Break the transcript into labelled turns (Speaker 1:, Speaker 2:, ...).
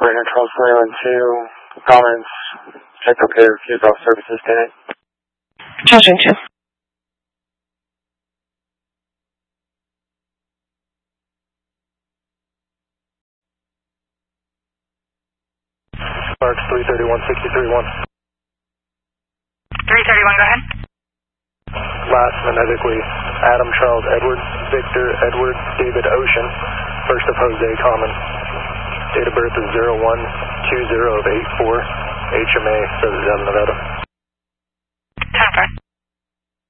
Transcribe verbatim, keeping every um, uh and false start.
Speaker 1: Operator Charles Leland two, comments, check okay, refuse all services, did it?
Speaker 2: Children two.
Speaker 3: Sparks three thirty-one sixty-three one.
Speaker 4: three thirty-one, go ahead.
Speaker 3: Last phonetically, Adam Charles Edward, Victor Edward David Ocean, first of Jose Common. Date of birth is zero one two zero of eight four, H M A, Southern Nevada.